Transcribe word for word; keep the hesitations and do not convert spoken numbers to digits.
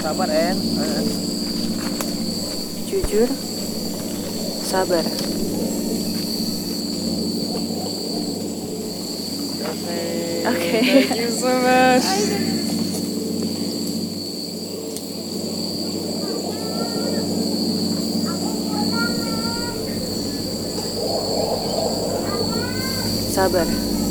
Sabar, En. Eh, Jujur, sabar. Okay. Okay. Thank you so much. Sabar.